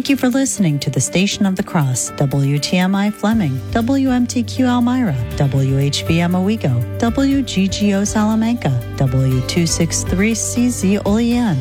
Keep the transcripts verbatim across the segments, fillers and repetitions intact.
Thank you for listening to the Station of the Cross, W T M I Fleming, W M T Q Elmira, W H B M Owego, W G G O Salamanca, W two sixty-three C Z Olean.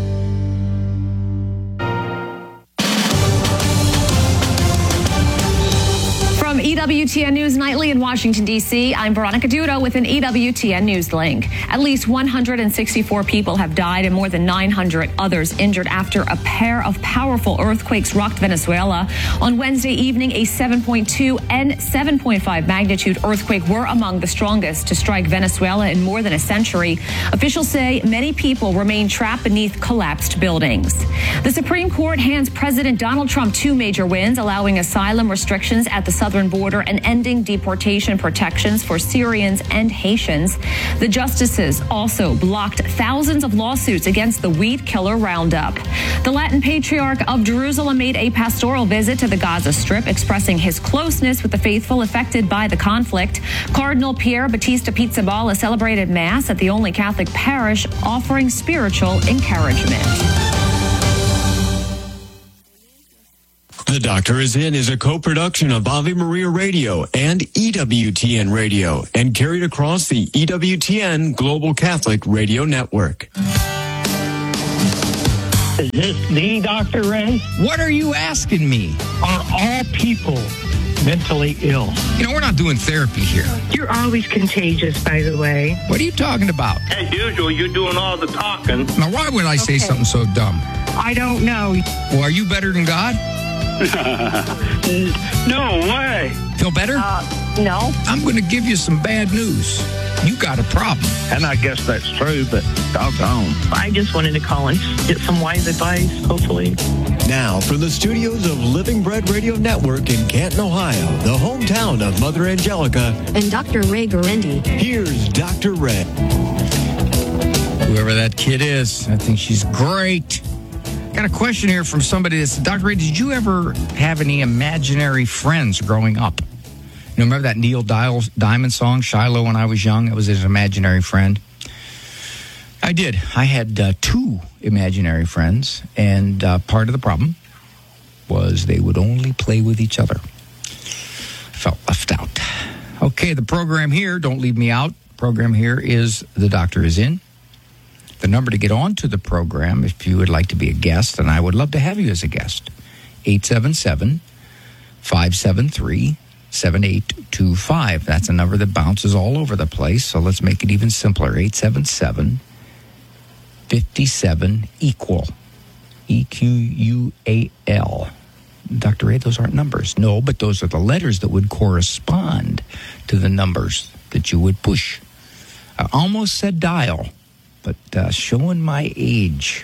E W T N News Nightly in Washington, D C, I'm Veronica Duda with an E W T N News link. At least one hundred sixty-four people have died and more than nine hundred others injured after a pair of powerful earthquakes rocked Venezuela. On Wednesday evening, a seven point two and seven point five magnitude earthquake were among the strongest to strike Venezuela in more than a century. Officials say many people remain trapped beneath collapsed buildings. The Supreme Court hands President Donald Trump two major wins, allowing asylum restrictions at the southern border and ending deportation protections for Syrians and Haitians. The justices also blocked thousands of lawsuits against the weed killer Roundup. The Latin Patriarch of Jerusalem made a pastoral visit to the Gaza Strip, expressing his closeness with the faithful affected by the conflict. Cardinal Pier Battista Pizzaballa celebrated Mass at the only Catholic parish, offering spiritual encouragement. The Doctor Is In is a co-production of Ave Maria Radio and E W T N Radio and carried across the E W T N Global Catholic Radio Network. Is this the Doctor Ray? What are you asking me? Are all people mentally ill? You know, we're not doing therapy here. You're always contagious, by the way. What are you talking about? As usual, you're doing all the talking. Now, why would I say Okay. something so dumb? I don't know. Well, are you better than God? No way. Feel better? Uh, no. I'm going to give you some bad news. You got a problem. And I guess that's true, but doggone. I just wanted to call and get some wise advice, hopefully. Now, from the studios of Living Bread Radio Network in Canton, Ohio, the hometown of Mother Angelica, and Doctor Ray Guarendi. here's Doctor Ray. Whoever that kid is, I think she's great. Got a question here from somebody that said, Doctor Ray, did you ever have any imaginary friends growing up? You know, remember that Neil Dial- Diamond song, Shiloh, when I was young? That was his imaginary friend. I did. I had uh, two imaginary friends, and uh, part of the problem was they would only play with each other. I felt left out. Okay, the program here, don't leave me out. Program here is The Doctor Is In. The number to get on to the program, if you would like to be a guest, and I would love to have you as a guest, eight seven seven, five seven three, seven eight two five. That's a number that bounces all over the place, so let's make it even simpler. eight seven seven, five seven, equal. E Q U A L. Doctor Ray, those aren't numbers. No, but those are the letters that would correspond to the numbers that you would push. I almost said dial. But uh, showing my age,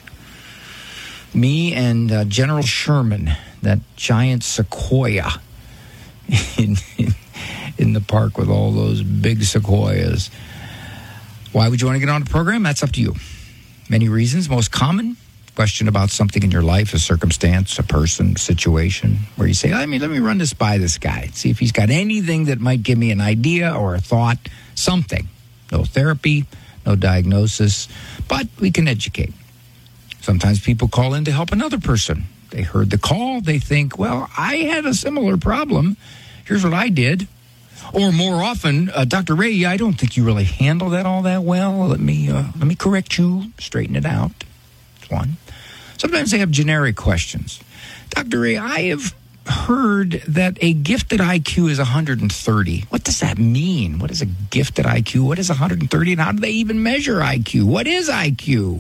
me and uh, General Sherman, that giant sequoia in, in, in the park with all those big sequoias. Why would you want to get on the program? That's up to you. Many reasons. Most common question about something in your life, a circumstance, a person, situation, where you say, let me, let me run this by this guy, see if he's got anything that might give me an idea or a thought, something. No therapy. No diagnosis, but we can educate. Sometimes people call in to help another person. They heard the call. They think, well, I had a similar problem. Here's what I did. Or more often, uh, Doctor Ray, I don't think you really handle that all that well. Let me uh, let me correct you, straighten it out. That's one. Sometimes they have generic questions. Doctor Ray, I have heard that a gifted I Q is one hundred thirty. What does that mean? What is a gifted I Q? What is one hundred thirty? And how do they even measure I Q? What is I Q?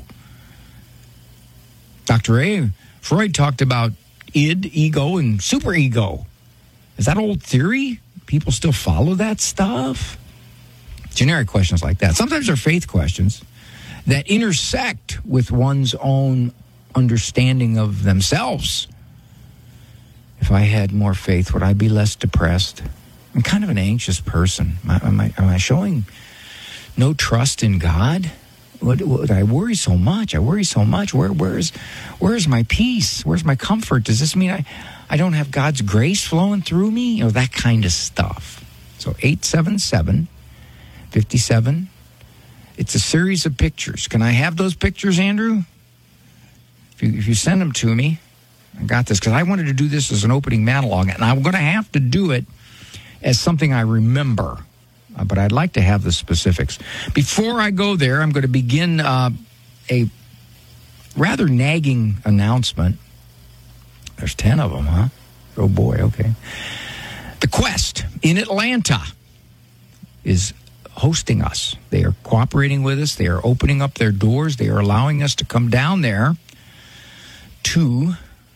Doctor A, Freud talked about id, ego, and superego. Is that old theory? People still follow that stuff? Generic questions like that. Sometimes they're faith questions that intersect with one's own understanding of themselves. If I had more faith, would I be less depressed? I'm kind of an anxious person. Am I, am I, am I showing no trust in God? What, what, I worry so much. I worry so much. Where, where's, where's my peace? Where's my comfort? Does this mean I, I don't have God's grace flowing through me? You know, that kind of stuff. So eight seven seven, five seven. It's a series of pictures. Can I have those pictures, Andrew? If you, if you send them to me, I got this because I wanted to do this as an opening monologue, and I'm going to have to do it as something I remember. Uh, but I'd like to have the specifics. Before I go there, I'm going to begin uh, a rather nagging announcement. There's ten of them, huh? Oh, boy, okay. The Quest in Atlanta is hosting us. They are cooperating with us. They are opening up their doors. They are allowing us to come down there to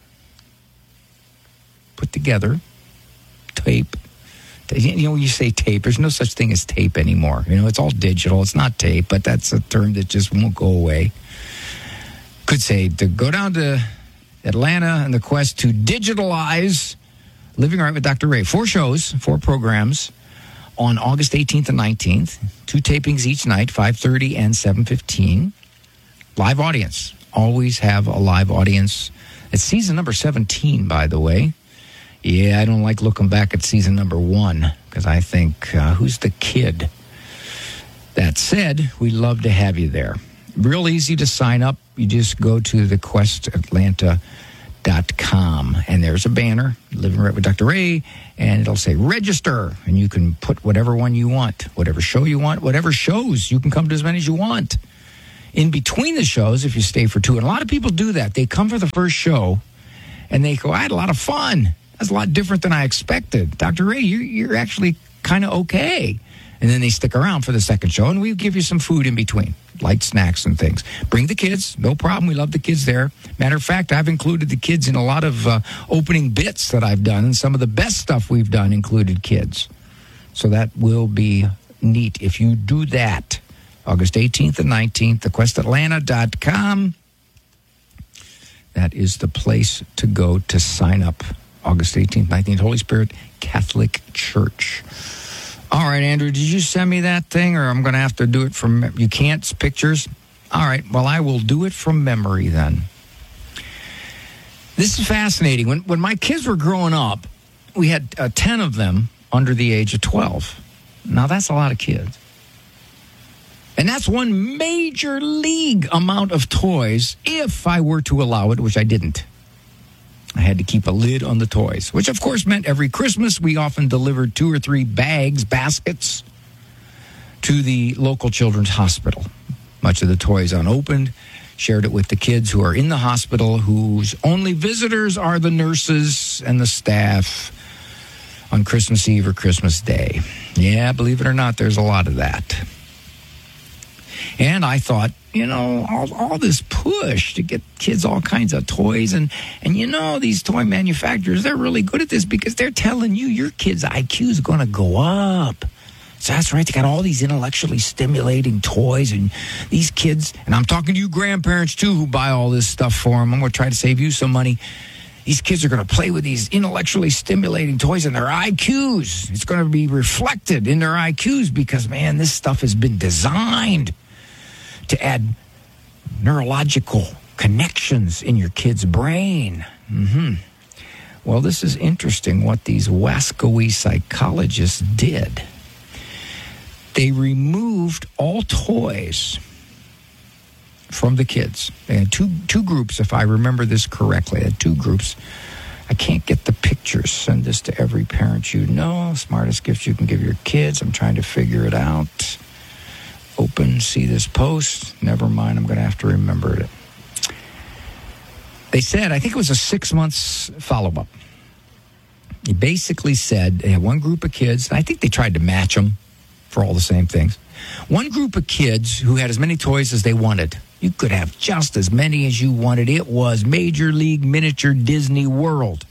put together tape. You know, when you say tape, there's no such thing as tape anymore. You know, it's all digital. It's not tape, but that's a term that just won't go away. Could say to go down to Atlanta and the Quest to digitalize Living Right with Doctor Ray. Four shows, four programs on August eighteenth and nineteenth. Two tapings each night, five thirty and seven fifteen. Live audience. Always have a live audience. It's season number seventeen, by the way. Yeah, I don't like looking back at season number one because I think, uh, who's the kid? That said, we'd love to have you there. Real easy to sign up. You just go to the quest atlanta dot com, and there's a banner, Living Right with Doctor Ray, and it'll say register, and you can put whatever one you want, whatever show you want, whatever shows. You can come to as many as you want. In between the shows, if you stay for two, and a lot of people do that. They come for the first show, and they go, I had a lot of fun. That's a lot different than I expected. Doctor Ray, you're, you're actually kind of okay. And then they stick around for the second show, and we give you some food in between, light snacks and things. Bring the kids. No problem. We love the kids there. Matter of fact, I've included the kids in a lot of uh, opening bits that I've done, and some of the best stuff we've done included kids. So that will be neat if you do that. August eighteenth and nineteenth, the quest atlanta dot com. That is the place to go to sign up. August eighteenth, nineteenth, Holy Spirit Catholic Church. All right, Andrew, did you send me that thing, or I'm going to have to do it from... You can't? Pictures? All right, well, I will do it from memory then. This is fascinating. When when my kids were growing up, we had uh, ten of them under the age of twelve. Now, that's a lot of kids. And that's one major league amount of toys if I were to allow it, which I didn't. I had to keep a lid on the toys, which, of course, meant every Christmas we often delivered two or three bags, baskets, to the local children's hospital. Much of the toys unopened, shared it with the kids who are in the hospital, whose only visitors are the nurses and the staff on Christmas Eve or Christmas Day. Yeah, believe it or not, there's a lot of that. And I thought, you know, all, all this push to get kids all kinds of toys. And, and, you know, these toy manufacturers, they're really good at this because they're telling you your kid's I Q is going to go up. So that's right. They got all these intellectually stimulating toys. And these kids, and I'm talking to you grandparents, too, who buy all this stuff for them. I'm going to try to save you some money. These kids are going to play with these intellectually stimulating toys and their I Qs. It's going to be reflected in their I Qs because, man, this stuff has been designed to add neurological connections in your kid's brain. Mm-hmm. Well, this is interesting what these Wascoe psychologists did. They removed all toys from the kids. They had two two groups, if I remember this correctly. They had two groups. I can't get the pictures. Send this to every parent you know. Smartest gifts you can give your kids. I'm trying to figure it out. Open, see this post. Never mind, I'm going to have to remember it. They said, I think it was a six months follow-up. He basically said they had one group of kids, and I think they tried to match them for all the same things. One group of kids who had as many toys as they wanted. You could have just as many as you wanted. It was Major League Miniature Disney World.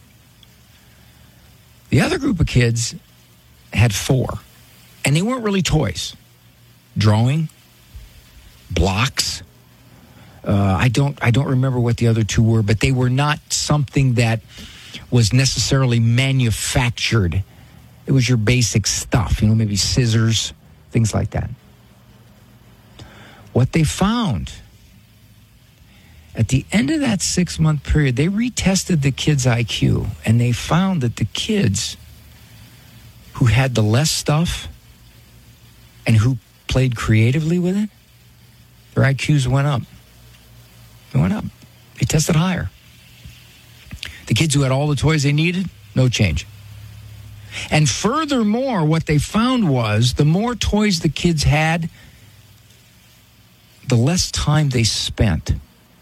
The other group of kids had four, and they weren't really toys. Drawing, blocks. Uh, I don't. I don't remember what the other two were, but they were not something that was necessarily manufactured. It was your basic stuff, you know, maybe scissors, things like that. What they found at the end of that six-month period, they retested the kids' I Q, and they found that the kids who had the less stuff and who played creatively with it, their I Qs went up. They went up. They tested higher. The kids who had all the toys they needed, no change. And furthermore, what they found was the more toys the kids had, the less time they spent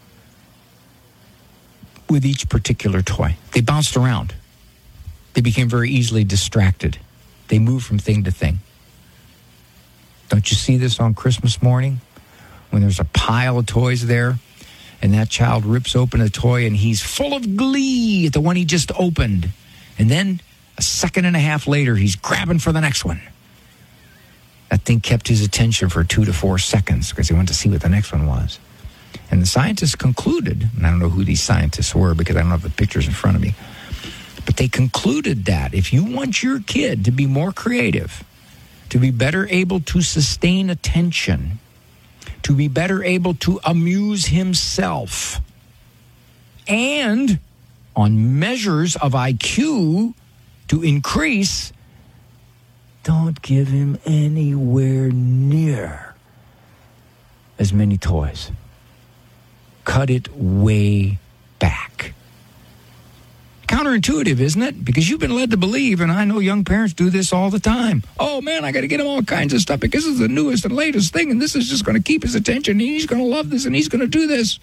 with each particular toy. They bounced around. They became very easily distracted. They moved from thing to thing. Don't you see this on Christmas morning when there's a pile of toys there and that child rips open a toy and he's full of glee at the one he just opened. And then a second and a half later, he's grabbing for the next one. That thing kept his attention for two to four seconds because he wanted to see what the next one was. And the scientists concluded, and I don't know who these scientists were because I don't have the pictures in front of me, but they concluded that if you want your kid to be more creative, to be better able to sustain attention, to be better able to amuse himself, and on measures of I Q to increase, don't give him anywhere near as many toys. Cut it way back. Counterintuitive, isn't it? Because you've been led to believe, and I know young parents do this all the time. Oh, man, I got to get him all kinds of stuff because this is the newest and latest thing, and this is just going to keep his attention, and he's going to love this, and he's going to do this.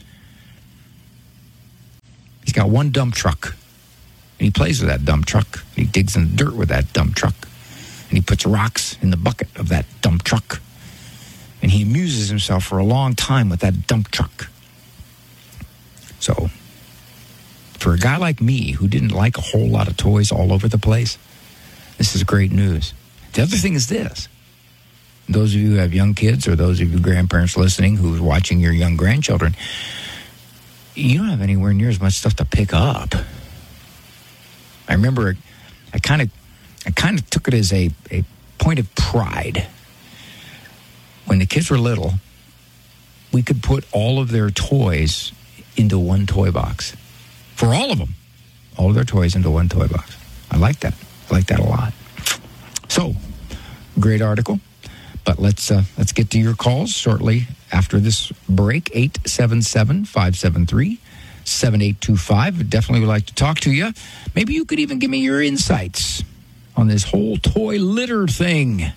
He's got one dump truck, and he plays with that dump truck. He digs in the dirt with that dump truck, and he puts rocks in the bucket of that dump truck, and he amuses himself for a long time with that dump truck. So, for a guy like me who didn't like a whole lot of toys all over the place, this is great news. The other thing is this. Those of you who have young kids or those of you grandparents listening who's watching your young grandchildren, you don't have anywhere near as much stuff to pick up. I remember I kind of I kind of took it as a, a point of pride. When the kids were little, we could put all of their toys into one toy box. For all of them. All of their toys into one toy box. I like that. I like that a lot. So, great article. But let's uh, let's get to your calls shortly after this break. eight seven seven, five seven three, seven eight two five. Definitely would like to talk to you. Maybe you could even give me your insights on this whole toy litter thing.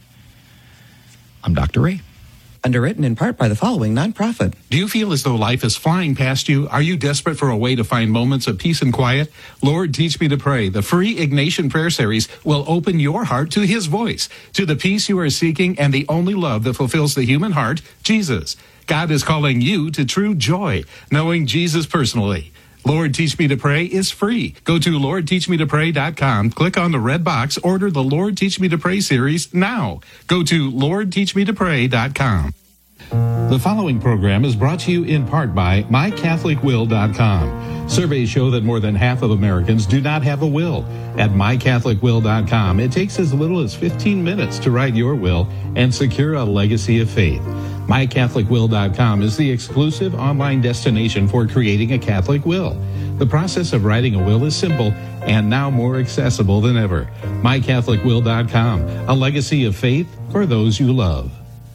I'm Doctor Ray. Underwritten in part by the following nonprofit. Do you feel as though life is flying past you? Are you desperate for a way to find moments of peace and quiet? Lord, Teach Me to Pray, the free Ignatian prayer series, will open your heart to his voice, to the peace you are seeking and the only love that fulfills the human heart, Jesus. God is calling you to true joy, knowing Jesus personally. Lord, Teach Me to Pray is free. Go to lord teach me to pray dot com, click on the red box, order the Lord Teach Me to Pray series now. Go to lord teach me to pray dot com. The following program is brought to you in part by my catholic will dot com. Surveys show that more than half of Americans do not have a will. At my catholic will dot com, it takes as little as fifteen minutes to write your will and secure a legacy of faith. my catholic will dot com is the exclusive online destination for creating a Catholic will. The process of writing a will is simple and now more accessible than ever. my catholic will dot com, a legacy of faith for those you love.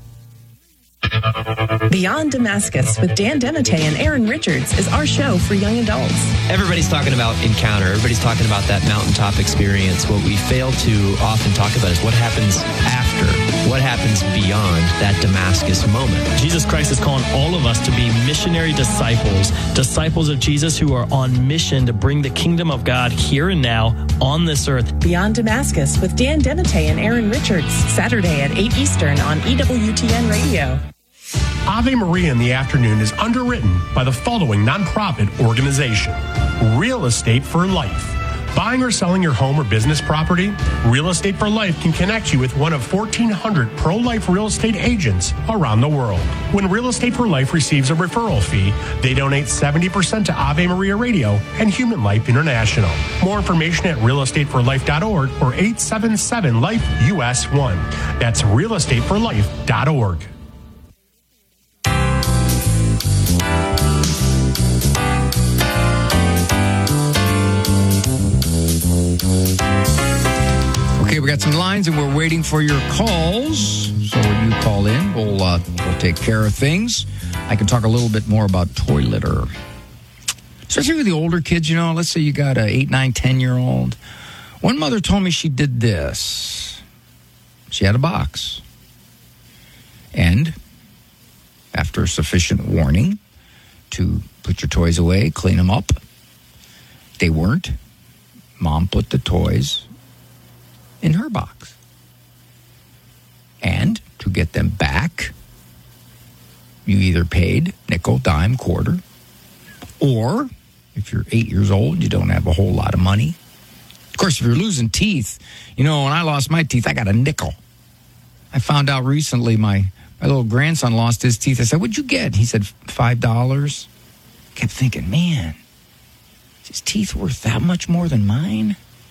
Beyond Damascus with Dan Denate and Aaron Richards is our show for young adults. Everybody's talking about encounter. Everybody's talking about that mountaintop experience. What we fail to often talk about is what happens after, what happens beyond that Damascus moment. Jesus Christ is calling all of us to be missionary disciples, disciples of Jesus who are on mission to bring the kingdom of God here and now on this earth. Beyond Damascus with Dan Denate and Aaron Richards, Saturday at eight Eastern on E W T N Radio. Ave Maria in the Afternoon is underwritten by the following nonprofit organization: Real Estate for Life. Buying or selling your home or business property? Real Estate for Life can connect you with one of fourteen hundred pro-life real estate agents around the world. When Real Estate for Life receives a referral fee, they donate seventy percent to Ave Maria Radio and Human Life International. More information at real estate for life dot org or eight seven seven life U S one. That's real estate for life dot org. Okay, we got some lines and we're waiting for your calls. So when you call in, we'll uh, we'll take care of things. I can talk a little bit more about toy litter. Especially with the older kids, you know, let's say you got a eight, nine, ten-year-old. One mother told me she did this. She had a box. And after sufficient warning to put your toys away, clean them up, they weren't. Mom put the toys in her box. And to get them back, you either paid nickel, dime, quarter, or if you're eight years old, you don't have a whole lot of money. Of course, if you're losing teeth, you know, when I lost my teeth, I got a nickel. I found out recently my, my little grandson lost his teeth. I said, what'd you get? He said, five dollars. I kept thinking, man, is his teeth worth that much more than mine?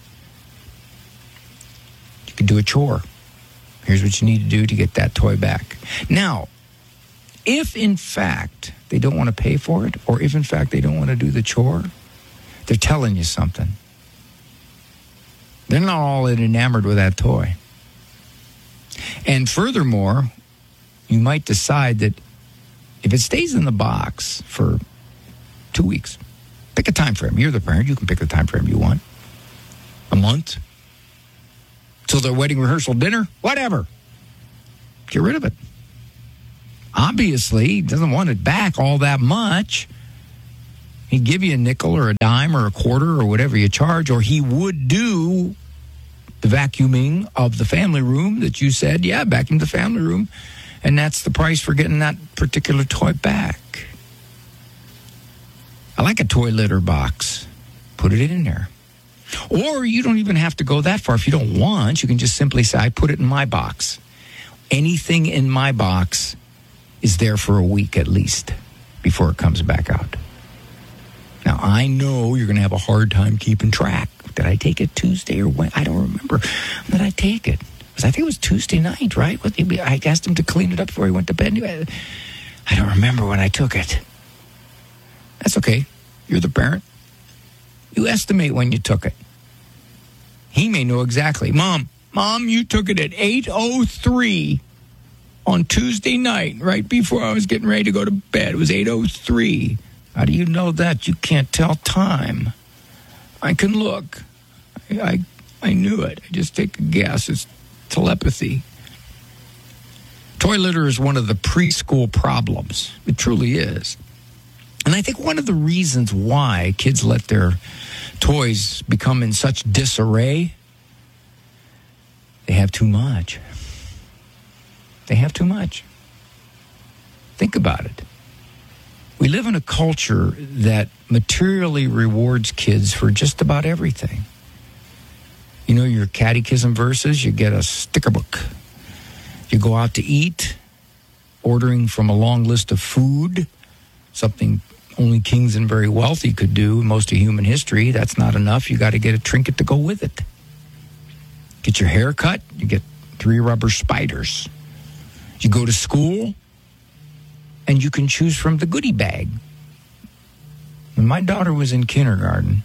You can do a chore. Here's what you need to do to get that toy back. Now, if in fact they don't want to pay for it, or if in fact they don't want to do the chore, they're telling you something. They're not all enamored with that toy. And furthermore, you might decide that if it stays in the box for two weeks, pick a time frame. You're the parent. You can pick the time frame you want. A month? Till their wedding rehearsal dinner? Whatever. Get rid of it. Obviously, he doesn't want it back all that much. He'd give you a nickel or a dime or a quarter or whatever you charge, or he would do the vacuuming of the family room that you said, yeah, vacuum the family room, and that's the price for getting that particular toy back. I like a toy litter box. Put it in there. Or you don't even have to go that far. If you don't want, you can just simply say, I put it in my box. Anything in my box is there for a week at least before it comes back out. Now, I know you're going to have a hard time keeping track. Did I take it Tuesday or when? I don't remember. When did I take it? Because I think it was Tuesday night, right? I asked him to clean it up before he went to bed. I don't remember when I took it. That's okay. You're the parent. You estimate when you took it. He may know exactly. Mom, Mom, you took it at eight oh three on Tuesday night, right before I was getting ready to go to bed. It was eight oh three. How do you know that? You can't tell time. I can look. I, I, I knew it. I just take a guess. It's telepathy. Toy litter is one of the preschool problems. It truly is. And I think one of the reasons why kids let their toys become in such disarray, they have too much. They have too much. Think about it. We live in a culture that materially rewards kids for just about everything. You know, your catechism verses, you get a sticker book. You go out to eat, ordering from a long list of food, something only kings and very wealthy could do in most of human history. That's not enough. You got to get a trinket to go with it. Get your hair cut, you get three rubber spiders. You go to school, and you can choose from the goodie bag. When my daughter was in kindergarten,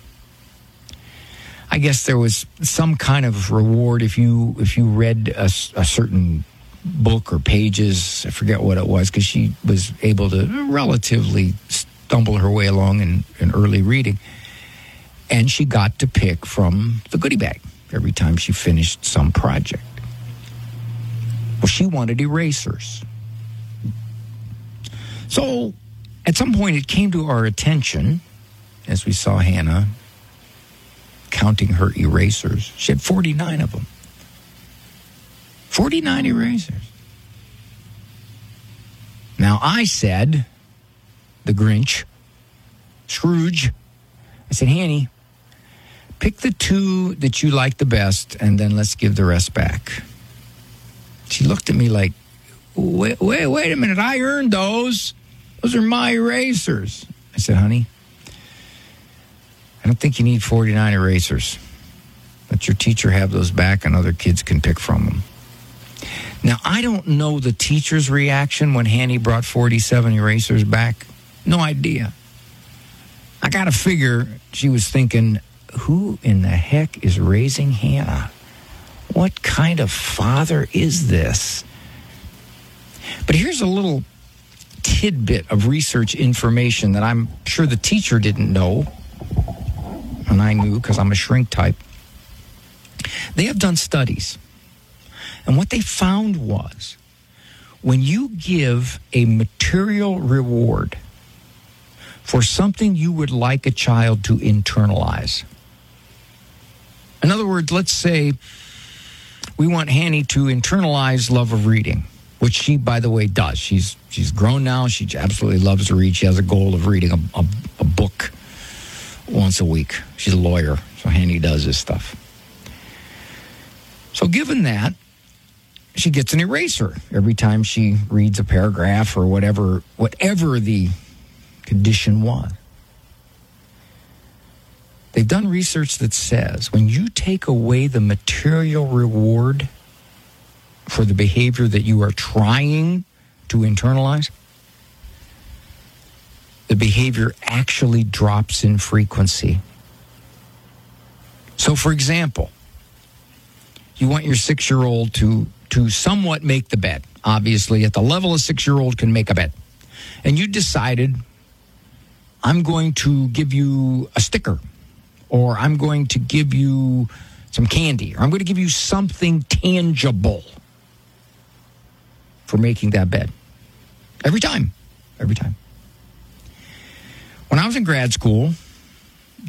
I guess there was some kind of reward if you if you read a, a certain book or pages. I forget what it was, because she was able to relatively stumble her way along in, in early reading. And she got to pick from the goodie bag every time she finished some project. Well, she wanted erasers. So, at some point, it came to our attention, as we saw Hannah counting her erasers. She had forty-nine of them. forty-nine erasers. Now, I said, the Grinch, Scrooge, I said, Hanny, pick the two that you like the best, and then let's give the rest back. She looked at me like, wait, wait, wait a minute, I earned those. Those are my erasers. I said, honey, I don't think you need forty-nine erasers. Let your teacher have those back, and other kids can pick from them. Now, I don't know the teacher's reaction when Hanny brought forty-seven erasers back. No idea. I got to figure she was thinking, who in the heck is raising Hannah? What kind of father is this? But here's a little tidbit of research information that I'm sure the teacher didn't know, and I knew because I'm a shrink type. They have done studies, and what they found was when you give a material reward for something you would like a child to internalize. In other words, let's say we want Hanny to internalize love of reading, which she, by the way, does. She's she's grown now. She absolutely loves to read. She has a goal of reading a, a, a book once a week. She's a lawyer, so Hanny does this stuff. So given that, she gets an eraser every time she reads a paragraph or whatever, whatever the condition was. They've done research that says when you take away the material reward for the behavior that you are trying to internalize, the behavior actually drops in frequency. So, for example, you want your six-year-old to, to somewhat make the bed. Obviously, at the level a six-year-old can make a bed. And you decided, I'm going to give you a sticker, or I'm going to give you some candy, or I'm going to give you something tangible for making that bed. Every time. Every time. When I was in grad school,